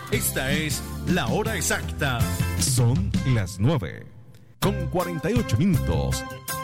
Esta es la hora exacta. Son las 9:48.